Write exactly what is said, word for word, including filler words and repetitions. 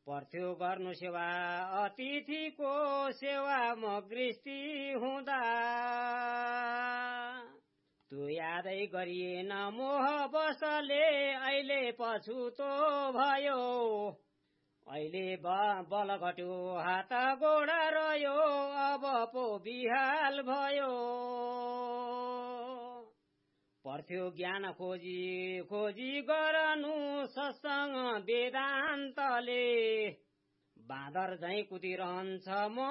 पर्थ्यो गर्नु सेवा अतिथिको सेवा म गृष्टि हुँदा तु यादै गरिएन मोह बसले अहिले पछुतो भयो अहिले बल घट्यो हात गोडा रह्यो अब पो बिहाल भयो पर्थ्यो ज्ञान खोजी खोजी गरनु सत्संग वेदान्तले बाँदर झैं कुदिरहन्छ म